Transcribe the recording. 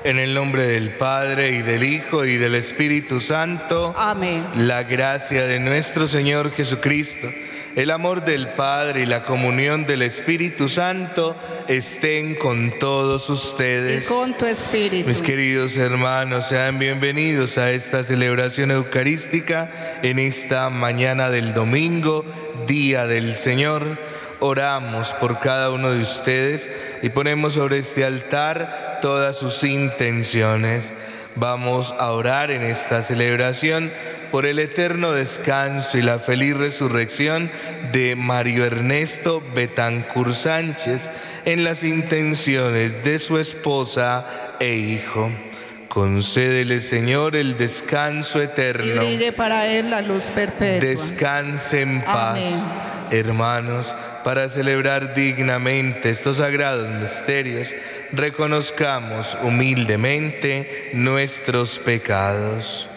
En el nombre del Padre, y del Hijo, y del Espíritu Santo. Amén. La gracia de nuestro Señor Jesucristo, el amor del Padre y la comunión del Espíritu Santo estén con todos ustedes. Y con tu espíritu. Mis queridos hermanos, sean bienvenidos a esta celebración eucarística en esta mañana del domingo, Día del Señor. Oramos por cada uno de ustedes y ponemos sobre este altar todas sus intenciones. Vamos a orar en esta celebración por el eterno descanso y la feliz resurrección de Mario Ernesto Betancur Sánchez en las intenciones de su esposa e hijo. Concédele, Señor, el descanso eterno. Y brille para él la luz perpetua. Descanse en paz. Amén. Hermanos, para celebrar dignamente estos sagrados misterios, reconozcamos humildemente nuestros pecados.